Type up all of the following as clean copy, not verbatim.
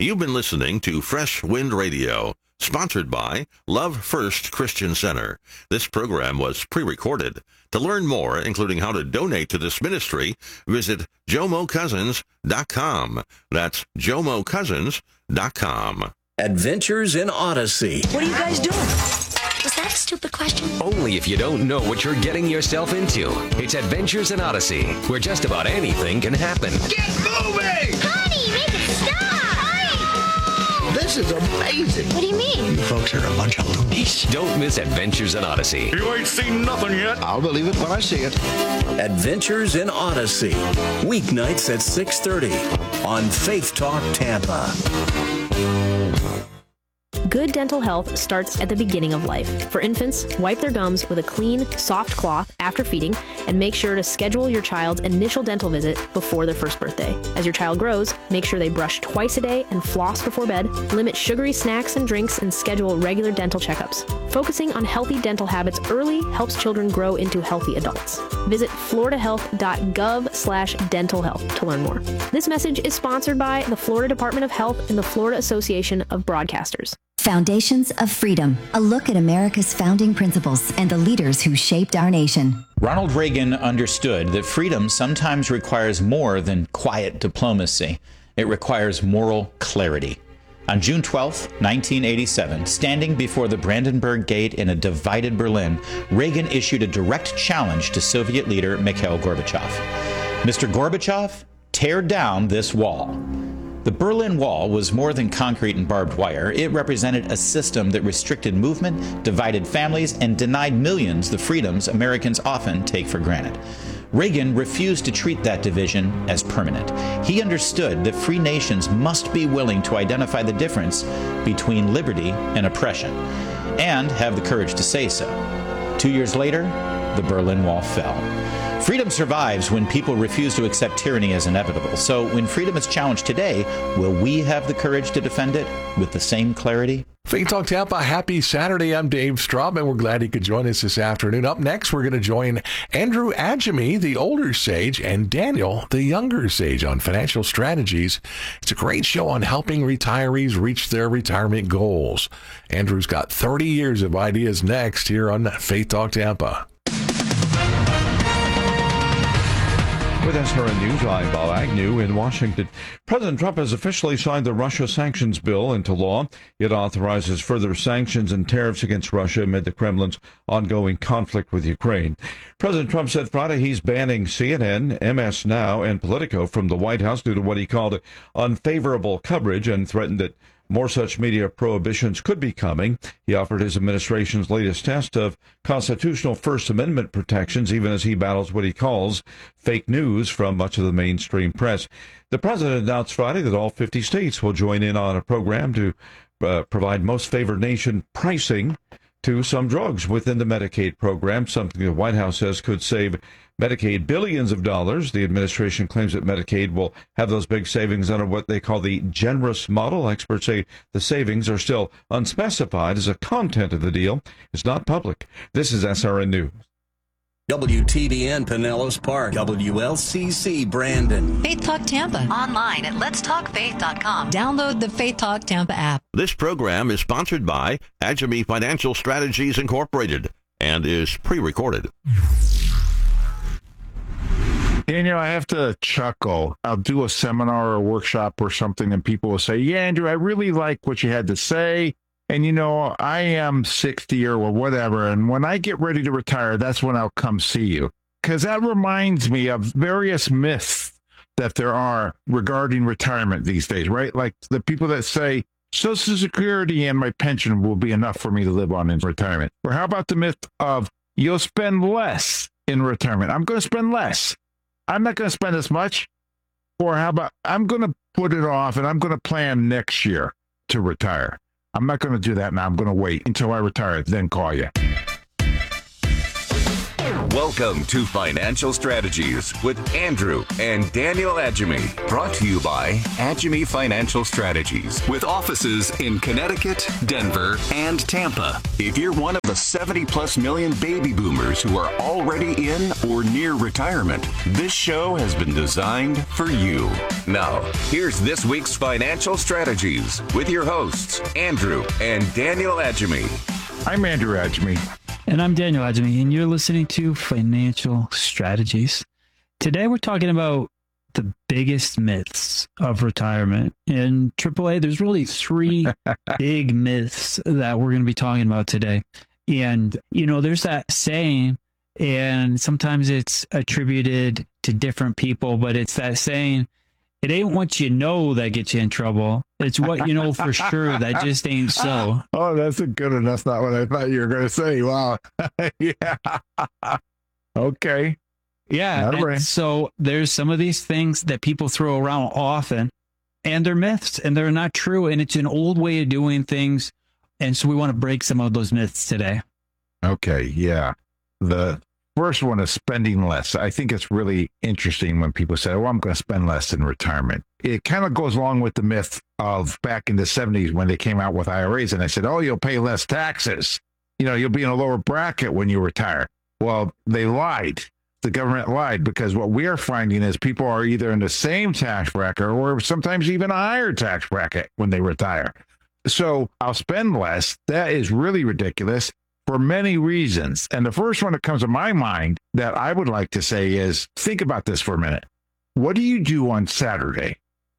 You've been listening to Fresh Wind Radio, sponsored by Love First Christian Center. This program was pre-recorded. To learn more, including how to donate to this ministry, visit JomoCousins.com. That's JomoCousins.com. Adventures in Odyssey. What are you guys doing? Was that a stupid question? Only if you don't know what you're getting yourself into. It's Adventures in Odyssey, where just about anything can happen. Get moving! Honey, make it stop! This is amazing. What do you mean? You folks are a bunch of loonies. Don't miss Adventures in Odyssey. You ain't seen nothing yet. I'll believe it when I see it. Adventures in Odyssey. Weeknights at 6:30 on Faith Talk Tampa. Good dental health starts at the beginning of life. For infants, wipe their gums with a clean, soft cloth after feeding, and make sure to schedule your child's initial dental visit before their first birthday. As your child grows, make sure they brush twice a day and floss before bed, limit sugary snacks and drinks, and schedule regular dental checkups. Focusing on healthy dental habits early helps children grow into healthy adults. Visit floridahealth.gov/dental health to learn more. This message is sponsored by the Florida Department of Health and the Florida Association of Broadcasters. Foundations of Freedom, a look at America's founding principles and the leaders who shaped our nation. Ronald Reagan understood that freedom sometimes requires more than quiet diplomacy. It requires moral clarity. On June 12, 1987, standing before the Brandenburg Gate in a divided Berlin, Reagan issued a direct challenge to Soviet leader Mikhail Gorbachev. Mr. Gorbachev, tear down this wall. The Berlin Wall was more than concrete and barbed wire. It represented a system that restricted movement, divided families, and denied millions the freedoms Americans often take for granted. Reagan refused to treat that division as permanent. He understood that free nations must be willing to identify the difference between liberty and oppression, and have the courage to say so. 2 years later, the Berlin Wall fell. Freedom survives when people refuse to accept tyranny as inevitable. So when freedom is challenged today, will we have the courage to defend it with the same clarity? Faith Talk Tampa, happy Saturday. I'm Dave Straub, and we're glad he could join us this afternoon. Up next, we're going to join Andrew Adjemi, the older sage, and Daniel, the younger sage, on financial strategies. It's a great show on helping retirees reach their retirement goals. Andrew's got 30 years of ideas next here on Faith Talk Tampa. With SRN News, I'm Bob Agnew in Washington. President Trump has officially signed the Russia sanctions bill into law. It authorizes further sanctions and tariffs against Russia amid the Kremlin's ongoing conflict with Ukraine. President Trump said Friday he's banning CNN, MS Now, and Politico from the White House due to what he called unfavorable coverage, and threatened that more such media prohibitions could be coming. He offered his administration's latest test of constitutional First Amendment protections, even as he battles what he calls fake news from much of the mainstream press. The president announced Friday that all 50 states will join in on a program to provide most favored nation pricing to some drugs within the Medicaid program, something the White House says could save Medicaid billions of dollars. The administration claims that Medicaid will have those big savings under what they call the generous model. Experts say the savings are still unspecified as the content of the deal is not public. This is SRN News. WTBN Pinellas Park, WLCC Brandon. Faith Talk Tampa. Online at letstalkfaith.com. Download the Faith Talk Tampa app. This program is sponsored by Adjemi Financial Strategies Incorporated and is pre-recorded. Daniel, I have to chuckle. I'll do a seminar or a workshop or something, and people will say, yeah, Andrew, I really like what you had to say. And, you know, I am 60 or whatever, and when I get ready to retire, that's when I'll come see you. Because that reminds me of various myths that there are regarding retirement these days, right? Like the people that say, Social Security and my pension will be enough for me to live on in retirement. Or how about the myth of you'll spend less in retirement? I'm going to spend less. I'm not going to spend as much. Or how about I'm going to put it off and I'm going to plan next year to retire. I'm not going to do that now. I'm going to wait until I retire, then call you. Welcome to Financial Strategies with Andrew and Daniel Adjemi. Brought to you by Adjemi Financial Strategies with offices in Connecticut, Denver, and Tampa. If you're one of the 70-plus million baby boomers who are already in or near retirement, this show has been designed for you. Now, here's this week's Financial Strategies with your hosts, Andrew and Daniel Adjemi. I'm Andrew Adjemi. And I'm Daniel Adjemi, and you're listening to Financial Strategies. Today we're talking about the biggest myths of retirement. In AAA, there's really three big myths that we're going to be talking about today. And, you know, there's that saying, and sometimes it's attributed to different people, but it's that saying, it ain't what you know that gets you in trouble. It's what you know for sure that just ain't so. Oh, that's a good one. That's not what I thought you were going to say. Wow. Yeah. Okay. Yeah. Right. So there's some of these things that people throw around often, and they're myths, and they're not true, and it's an old way of doing things. And so we want to break some of those myths today. Okay. Yeah. The first one is spending less. I think it's really interesting when people say, oh, I'm going to spend less in retirement. It kind of goes along with the myth of back in the 70s when they came out with IRAs and they said, oh, you'll pay less taxes. You know, you'll be in a lower bracket when you retire. Well, they lied. The government lied, because what we are finding is people are either in the same tax bracket or sometimes even a higher tax bracket when they retire. So I'll spend less. That is really ridiculous for many reasons. And the first one that comes to my mind that I would like to say is, think about this for a minute. What do you do on Saturday?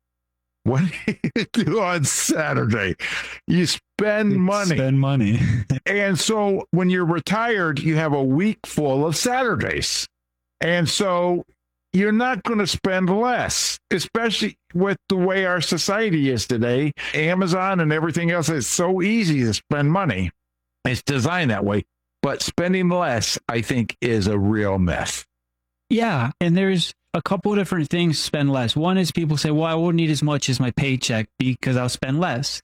What do you do on Saturday? You spend money. Spend money. And so when you're retired, you have a week full of Saturdays. And so you're not going to spend less, especially with the way our society is today. Amazon and everything else is so easy to spend money. It's designed that way. But spending less, I think, is a real myth. Yeah. And there's a couple of different things to spend less. One is people say, well, I won't need as much as my paycheck because I'll spend less.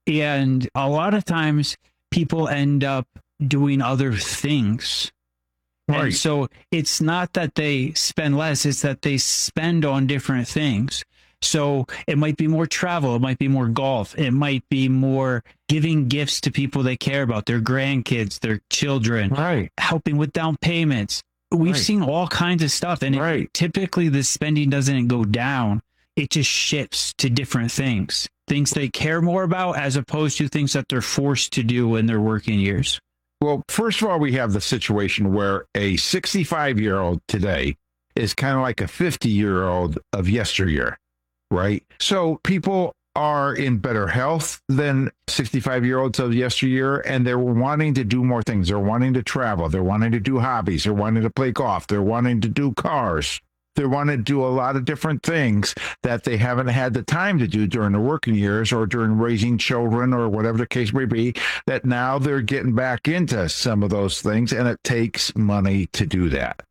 And a lot of times people end up doing other things. Right. And so it's not that they spend less, it's that they spend on different things. So it might be more travel, it might be more golf, it might be more giving gifts to people they care about, their grandkids, their children, right, helping with down payments. We've seen all kinds of stuff, and typically the spending doesn't go down. It just shifts to different things they care more about, as opposed to things that they're forced to do in their working years. Well, first of all, we have the situation where a 65-year-old today is kind of like a 50-year-old of yesteryear, right? So people are in better health than 65-year-olds of yesteryear, and they're wanting to do more things. They're wanting to travel. They're wanting to do hobbies. They're wanting to play golf. They're wanting to do cars. They want to do a lot of different things that they haven't had the time to do during the working years or during raising children or whatever the case may be, that now they're getting back into some of those things, and it takes money to do that.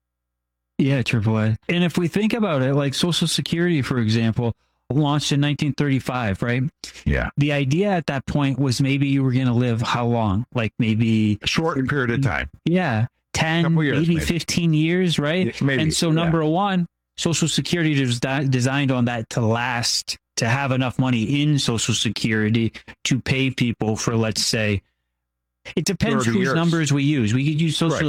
Yeah, AAA. And if we think about it, like Social Security, for example, launched in 1935, right? Yeah. The idea at that point was maybe you were going to live how long? Like maybe a short period of time. Yeah. 10, years, maybe 15 years, right? Maybe, and so number one, Social Security was designed on that to last, to have enough money in Social Security to pay people for, let's say, it depends whose numbers we use. We could use Social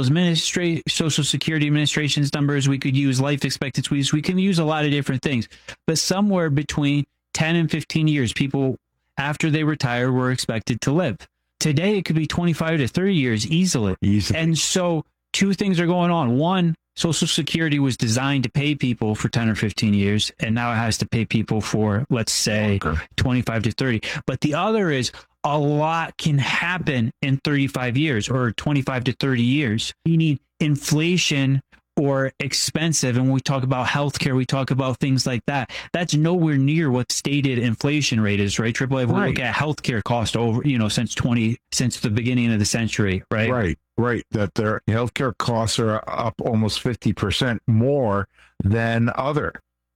Security Administration's numbers. We could use life expectancies. We can use a lot of different things. But somewhere between 10 and 15 years, people, after they retire, were expected to live. Today, it could be 25 to 30 years easily. And so two things are going on. One, Social Security was designed to pay people for 10 or 15 years, and now it has to pay people for, let's say, 25 to 30. But the other is a lot can happen in 35 years or 25 to 30 years. You need inflation or expensive. And when we talk about healthcare, we talk about things like that. That's nowhere near what stated inflation rate is, right? AAA, if we look at healthcare cost over, since the beginning of the century, right? Right. That their healthcare costs are up almost 50% more than other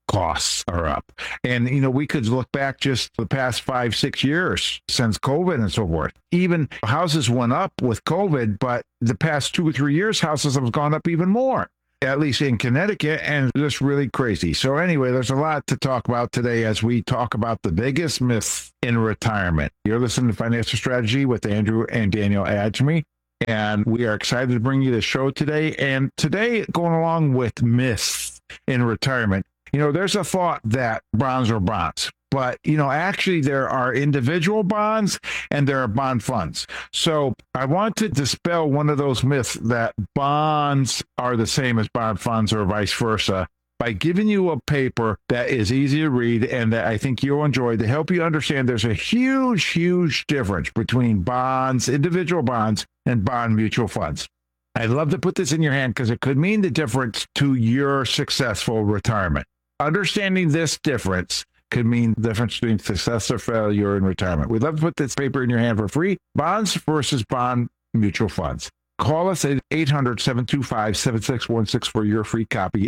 costs are up. And, we could look back just the past 5-6 years since COVID and so forth. Even houses went up with COVID, but the past 2 or 3 years, houses have gone up even more, at least in Connecticut, and just really crazy. So anyway, there's a lot to talk about today as we talk about the biggest myths in retirement. You're listening to Financial Strategy with Andrew and Daniel Adjemi, and we are excited to bring you the show today. And today, going along with myths in retirement, there's a thought that bonds are bonds. But, actually there are individual bonds and there are bond funds. So I want to dispel one of those myths that bonds are the same as bond funds or vice versa by giving you a paper that is easy to read and that I think you'll enjoy to help you understand there's a huge, huge difference between bonds, individual bonds, and bond mutual funds. I'd love to put this in your hand because it could mean the difference to your successful retirement. Understanding this difference could mean the difference between success or failure in retirement. We'd love to put this paper in your hand for free. Bonds versus bond mutual funds. Call us at 800-725-7616 for your free copy.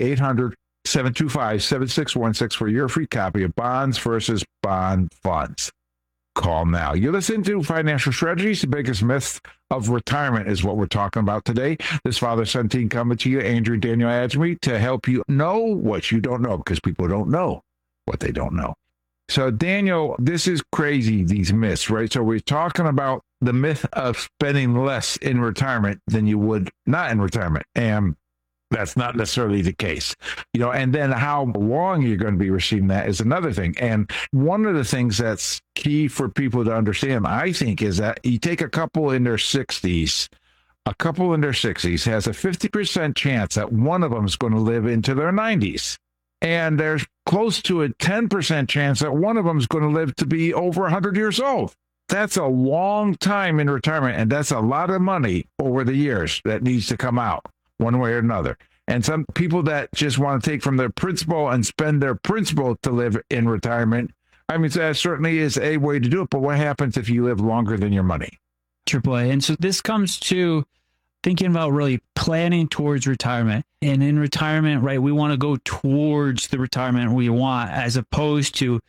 800-725-7616 for your free copy of Bonds versus Bond Funds. Call now. You're listening to Financial Strategies. The biggest myth of retirement is what we're talking about today. This father-son team coming to you, Andrew and Daniel Adjemi, to help you know what you don't know, because people don't know what they don't know. So, Daniel, this is crazy, these myths, right? So we're talking about the myth of spending less in retirement than you would not in retirement. And that's not necessarily the case, and then how long you're going to be receiving that is another thing. And one of the things that's key for people to understand, I think, is that you take a couple in their 60s has a 50% chance that one of them is going to live into their 90s. And there's close to a 10% chance that one of them is going to live to be over 100 years old. That's a long time in retirement, and that's a lot of money over the years that needs to come out one way or another. And some people that just want to take from their principal and spend their principal to live in retirement, I mean, that certainly is a way to do it. But what happens if you live longer than your money? AAA. And so this comes to thinking about really planning towards retirement. And in retirement, right, we want to go towards the retirement we want as opposed to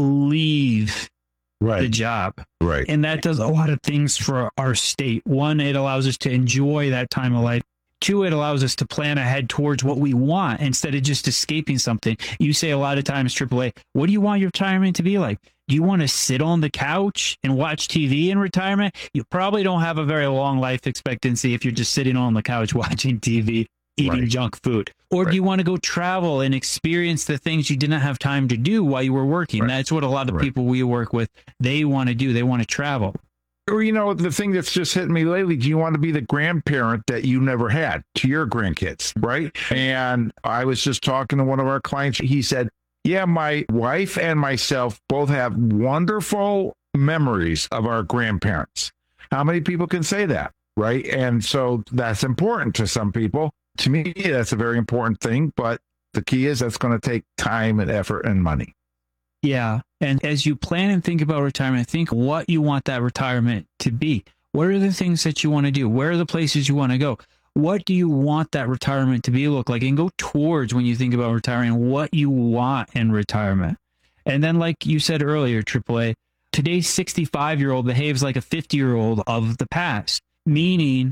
leave the job. Right. And that does a lot of things for our state. One, it allows us to enjoy that time of life. Two, it allows us to plan ahead towards what we want instead of just escaping something. You say a lot of times, AAA, what do you want your retirement to be like? Do you want to sit on the couch and watch TV in retirement? You probably don't have a very long life expectancy if you're just sitting on the couch watching TV, eating junk food. Or do you want to go travel and experience the things you didn't have time to do while you were working? That's what a lot of people we work with, they want to do. They want to travel. Or, the thing that's just hitting me lately, do you want to be the grandparent that you never had to your grandkids, right? And I was just talking to one of our clients. He said, yeah, my wife and myself both have wonderful memories of our grandparents. How many people can say that, right? And so that's important to some people. To me, that's a very important thing. But the key is that's going to take time and effort and money. Yeah. And as you plan and think about retirement, think what you want that retirement to be. What are the things that you want to do? Where are the places you want to go? What do you want that retirement to be look like? And go towards, when you think about retiring, what you want in retirement. And then, like you said earlier, AAA, today's 65-year-old behaves like a 50-year-old of the past, meaning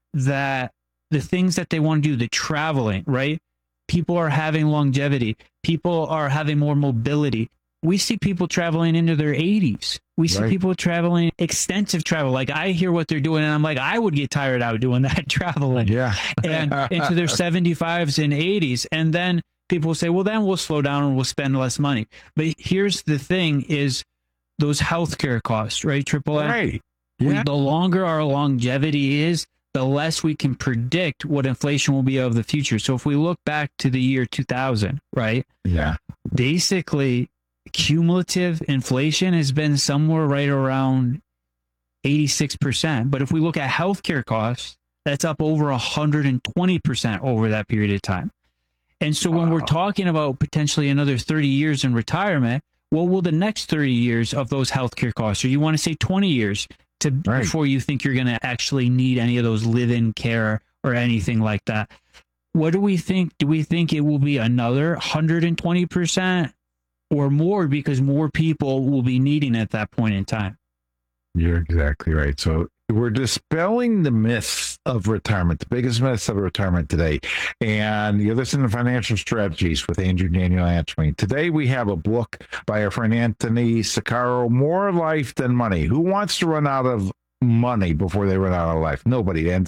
that the things that they want to do, the traveling, right? People are having longevity. People are having more mobility. We see people traveling into their 80s. We see people traveling extensive travel. Like, I hear what they're doing, and I'm like, I would get tired out doing that traveling. Yeah. And into their 75s and 80s. And then people say, well, then we'll slow down and we'll spend less money. But here's the thing is those healthcare costs, right, AAA? Right. Yeah. The longer our longevity is, the less we can predict what inflation will be of the future. So if we look back to the year 2000, right? Yeah. Basically, cumulative inflation has been somewhere right around 86%. But if we look at healthcare costs, that's up over 120% over that period of time. And so when we're talking about potentially another 30 years in retirement, what will the next 30 years of those healthcare costs, or you want to say 20 years before you think you're going to actually need any of those live-in care or anything like that? what do we think? Do we think it will be another 120% or more because more people will be needing at that point in time? You're exactly right. So we're dispelling the myths of retirement, the biggest myths of retirement today. And you're listening to Financial Strategies with Andrew Daniel Adjemi. Today we have a book by our friend Anthony Saccaro, More Life Than Money. Who wants to run out of money before they run out of life? Nobody. And